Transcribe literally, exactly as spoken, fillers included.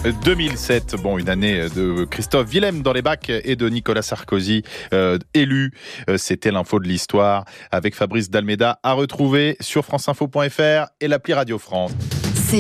deux mille sept, bon, une année de Christophe Willem dans les bacs et de Nicolas Sarkozy euh, élu. Euh, c'était l'info de l'histoire avec Fabrice Dalméda à retrouver sur franceinfo point fr et l'appli Radio France.